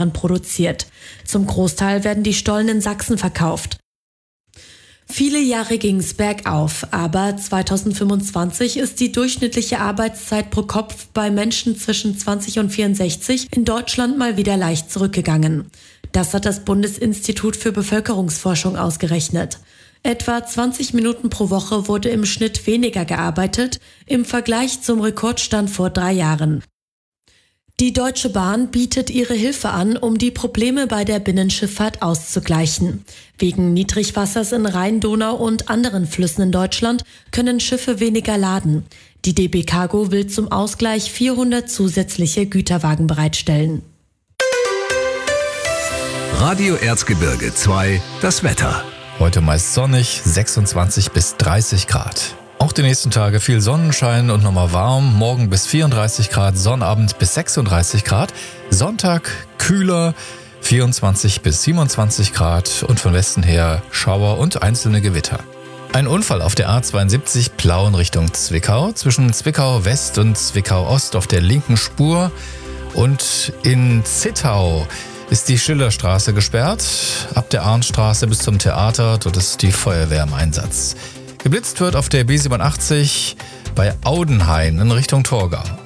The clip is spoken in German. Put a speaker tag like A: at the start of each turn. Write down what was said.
A: Waren produziert. Zum Großteil werden die Stollen in Sachsen verkauft. Viele Jahre ging es bergauf, aber 2025 ist die durchschnittliche Arbeitszeit pro Kopf bei Menschen zwischen 20 und 64 in Deutschland mal wieder leicht zurückgegangen. Das hat das Bundesinstitut für Bevölkerungsforschung ausgerechnet. Etwa 20 Minuten pro Woche wurde im Schnitt weniger gearbeitet im Vergleich zum Rekordstand vor 3 Jahren. Die Deutsche Bahn bietet ihre Hilfe an, um die Probleme bei der Binnenschifffahrt auszugleichen. Wegen Niedrigwassers in Rhein, Donau und anderen Flüssen in Deutschland können Schiffe weniger laden. Die DB Cargo will zum Ausgleich 400 zusätzliche Güterwagen bereitstellen.
B: Radio Erzgebirge 2, das Wetter.
C: Heute meist sonnig, 26 bis 30 Grad. Auch die nächsten Tage viel Sonnenschein und nochmal warm. Morgen bis 34 Grad, Sonnabend bis 36 Grad. Sonntag kühler, 24 bis 27 Grad und von Westen her Schauer und einzelne Gewitter. Ein Unfall auf der A72 Plauen Richtung Zwickau. Zwischen Zwickau West und Zwickau Ost auf der linken Spur. Und in Zittau ist die Schillerstraße gesperrt. Ab der Arnstraße bis zum Theater, dort ist die Feuerwehr im Einsatz. Geblitzt wird auf der B87 bei Audenhain in Richtung Torgau.